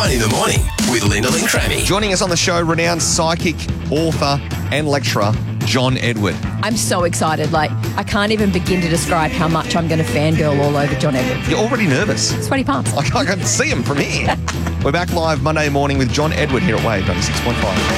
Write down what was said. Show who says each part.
Speaker 1: Shine in the Morning with Linda Lynn Crammy.
Speaker 2: Joining us on the show, renowned psychic, author and lecturer, John Edward.
Speaker 3: I'm so excited. I can't even begin to describe how much I'm going to fangirl all over John Edward.
Speaker 2: You're already nervous.
Speaker 3: Sweaty palms.
Speaker 2: I can see him from here. We're back live Monday morning with John Edward here at Wave 96.5.